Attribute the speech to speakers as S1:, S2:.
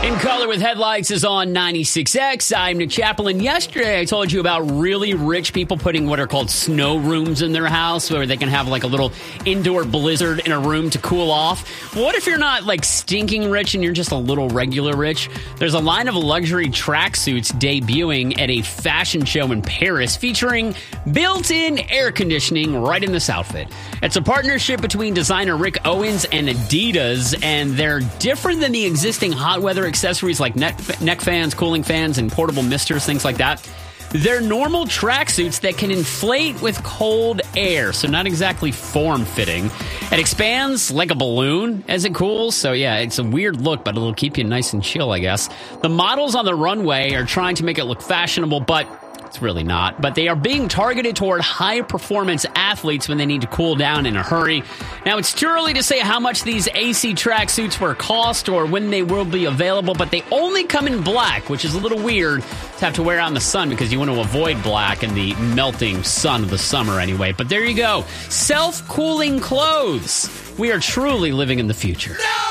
S1: In Color with Headlights is on 96X. I'm Nick Chaplin. Yesterday, I told you about really rich people putting what are called snow rooms in their house where they can have like a little indoor blizzard in a room to cool off. What if you're not like stinking rich and you're just a little regular rich? There's a line of luxury tracksuits debuting at a fashion show in Paris featuring built-in air conditioning right in this outfit. It's a partnership between designer Rick Owens and Adidas, and they're different than the existing hot weather accessories like neck fans, cooling fans, and portable misters, things like that. They're normal tracksuits that can inflate with cold air, so not exactly form-fitting. It expands like a balloon as it cools, so yeah, it's a weird look, but it'll keep you nice and chill, I guess. The models on the runway are trying to make it look fashionable, but it's really not. But they are being targeted toward high-performance athletes when they need to cool down in a hurry. Now, it's too early to say how much these AC tracksuits will cost or when they will be available, but they only come in black, which is a little weird to have to wear out in the sun because you want to avoid black in the melting sun of the summer anyway. But there you go. Self-cooling clothes. We are truly living in the future.
S2: No!